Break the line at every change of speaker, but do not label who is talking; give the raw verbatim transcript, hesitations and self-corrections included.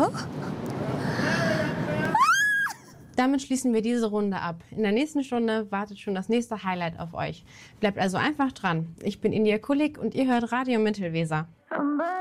Damit schließen wir diese Runde ab. In der nächsten Stunde wartet schon das nächste Highlight auf euch. Bleibt also einfach dran. Ich bin India Kulik und ihr hört Radio Mittelweser.